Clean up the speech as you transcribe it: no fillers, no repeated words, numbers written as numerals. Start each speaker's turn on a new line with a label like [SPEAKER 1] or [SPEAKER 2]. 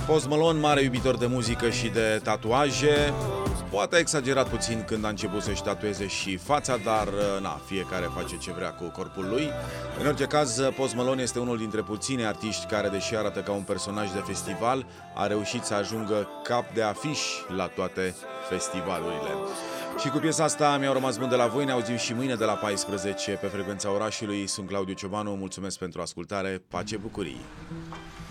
[SPEAKER 1] Post Malone, mare iubitor de muzică și de tatuaje. Poate a exagerat puțin când a început să-și tatueze și fața, dar na, fiecare face ce vrea cu corpul lui. În orice caz, Post Malone este unul dintre puțini artiști care, deși arată ca un personaj de festival, a reușit să ajungă cap de afiș la toate festivalurile. Și cu piesa asta mi-au rămas bun de la voi. Ne auzim și mâine de la 14 pe Frecvența Orașului. Sunt Claudiu Ciobanu, mulțumesc pentru ascultare, pace, bucurii!